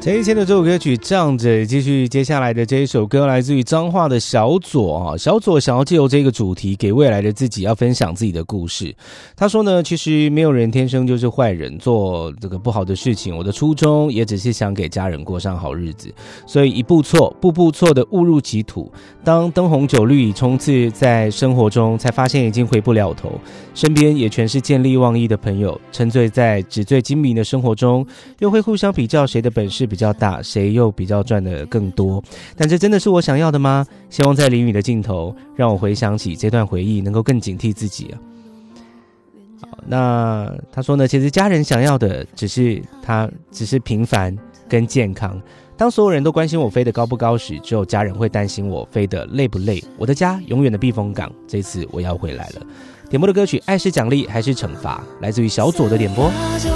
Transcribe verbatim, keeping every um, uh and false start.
这一期的这首歌曲仗着，继续接下来的这一首歌来自于彰化的小左啊，小左想要借由这个主题给未来的自己要分享自己的故事。他说呢，其实没有人天生就是坏人，做这个不好的事情，我的初衷也只是想给家人过上好日子，所以一步错，步步错的误入歧途。当灯红酒绿冲刺在生活中，才发现已经回不了头，身边也全是见利忘义的朋友，沉醉在纸醉金迷的生活中，又会互相比较谁的本事比较大，谁又比较赚的更多。但这真的是我想要的吗？希望在淋雨的尽头，让我回想起这段回忆，能够更警惕自己啊。好，那他说呢，其实家人想要的只是他只是平凡跟健康。当所有人都关心我飞得高不高时，只有家人会担心我飞得累不累。我的家永远的避风港，这次我要回来了。点播的歌曲《爱是奖励还是惩罚》，来自于小左的点播。